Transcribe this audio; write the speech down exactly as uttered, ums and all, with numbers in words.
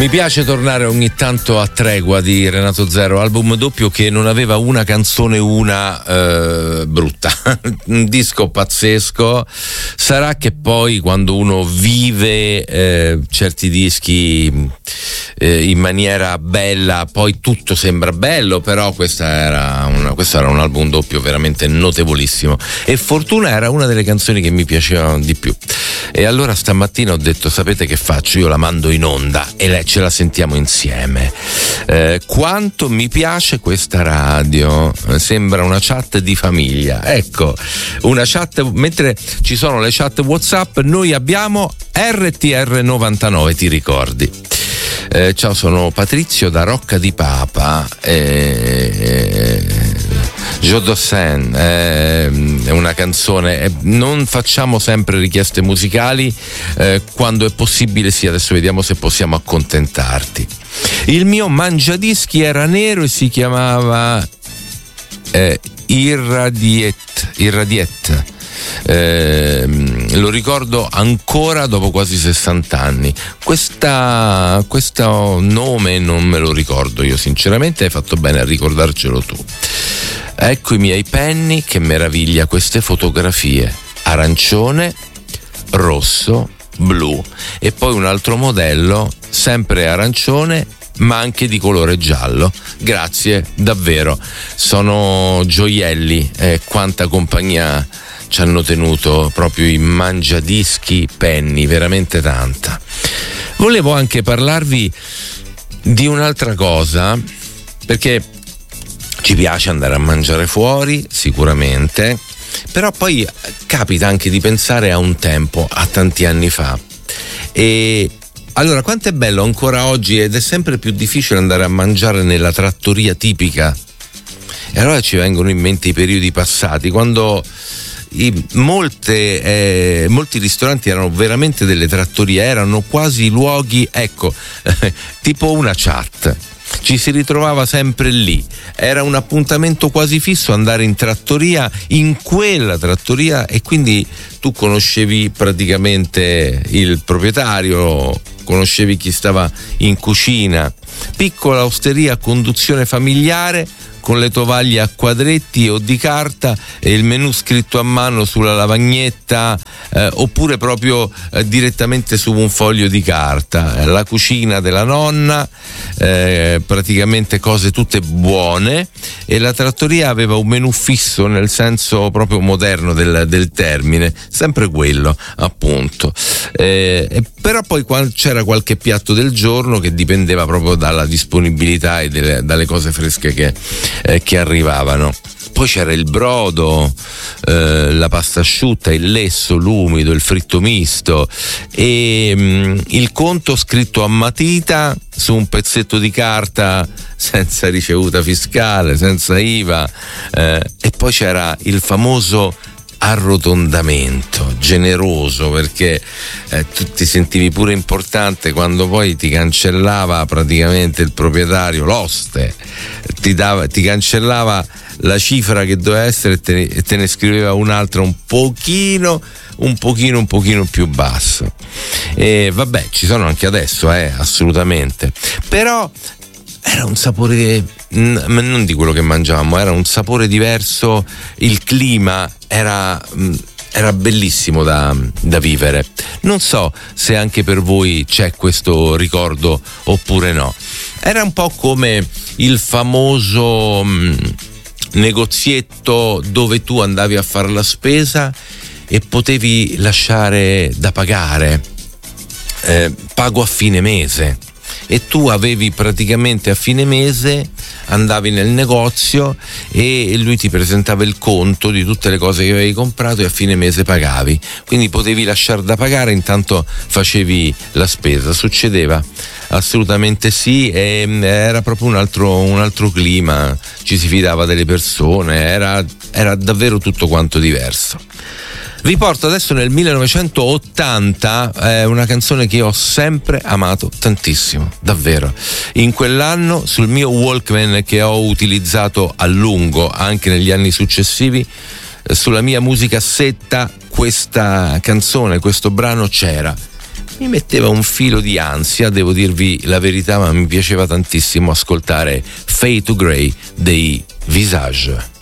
Mi piace tornare ogni tanto a Tregua di Renato Zero, album doppio che non aveva una canzone una eh, brutta, un disco pazzesco. Sarà che poi quando uno vive eh, certi dischi eh, in maniera bella, poi tutto sembra bello, però questa era una, questo era un album doppio veramente notevolissimo e Fortuna era una delle canzoni che mi piacevano di più. E allora stamattina ho detto: sapete che faccio? Io la mando in onda e lei ce la sentiamo insieme. Eh, quanto mi piace questa radio, sembra una chat di famiglia. Ecco, una chat, mentre ci sono le chat WhatsApp, noi abbiamo R T R novantanove, ti ricordi? Eh, ciao, sono Patrizio da Rocca di Papa. Eh, Jodossin è una canzone, non facciamo sempre richieste musicali, eh, quando è possibile sì, adesso vediamo se possiamo accontentarti. Il mio mangiadischi era nero e si chiamava eh, Irradiet, Irradiet. Eh, lo ricordo ancora dopo quasi sessanta anni. Questa, questo nome non me lo ricordo io sinceramente, hai fatto bene a ricordarcelo tu. Ecco i miei penny, che meraviglia queste fotografie: arancione, rosso, blu e poi un altro modello sempre arancione ma anche di colore giallo. Grazie davvero, sono gioielli, eh, quanta compagnia ci hanno tenuto proprio i mangiadischi penny, veramente tanta. Volevo anche parlarvi di un'altra cosa, perché ci piace andare a mangiare fuori sicuramente, però poi capita anche di pensare a un tempo, a tanti anni fa. E allora, quanto è bello ancora oggi, ed è sempre più difficile andare a mangiare nella trattoria tipica. E allora ci vengono in mente i periodi passati, quando I, molte, eh, molti ristoranti erano veramente delle trattorie, erano quasi luoghi, ecco, tipo una chat. Ci si ritrovava sempre lì, era un appuntamento quasi fisso andare in trattoria, in quella trattoria, e quindi tu conoscevi praticamente il proprietario, conoscevi chi stava in cucina. Piccola osteria a conduzione familiare, con le tovaglie a quadretti o di carta e il menù scritto a mano sulla lavagnetta, eh, oppure proprio eh, direttamente su un foglio di carta. La cucina della nonna, eh, praticamente cose tutte buone, e la trattoria aveva un menù fisso nel senso proprio moderno del, del termine, sempre quello appunto. Eh, però poi c'era qualche piatto del giorno che dipendeva proprio dalla disponibilità e delle, dalle cose fresche che Eh, che arrivavano. Poi c'era il brodo, eh, la pasta asciutta, il lesso, l'umido, il fritto misto e mh, il conto scritto a matita su un pezzetto di carta, senza ricevuta fiscale, senza I V A, eh, e poi c'era il famoso arrotondamento generoso, perché eh, tu ti sentivi pure importante quando poi ti cancellava praticamente il proprietario, l'oste, ti dava, ti cancellava la cifra che doveva essere e te, ne, e te ne scriveva un'altra un pochino un pochino un pochino più basso. E vabbè, ci sono anche adesso, eh, assolutamente, però era un sapore, ma non di quello che mangiavamo, era un sapore diverso, il clima era, era bellissimo da, da vivere. Non so se anche per voi c'è questo ricordo oppure no. Era un po' come il famoso mh, negozietto dove tu andavi a fare la spesa e potevi lasciare da pagare, eh, pago a fine mese. E tu avevi praticamente a fine mese, andavi nel negozio e lui ti presentava il conto di tutte le cose che avevi comprato e a fine mese pagavi, quindi potevi lasciare da pagare, intanto facevi la spesa. Succedeva? Assolutamente sì, e era proprio un altro, un altro clima, ci si fidava delle persone, era, era davvero tutto quanto diverso. Vi porto adesso nel millenovecentottanta, eh, una canzone che ho sempre amato tantissimo, davvero. In quell'anno sul mio Walkman, che ho utilizzato a lungo anche negli anni successivi, eh, sulla mia musicassetta questa canzone, questo brano c'era. mi metteva un filo di ansia, devo dirvi la verità, ma mi piaceva tantissimo ascoltare Fade to Grey dei Visage.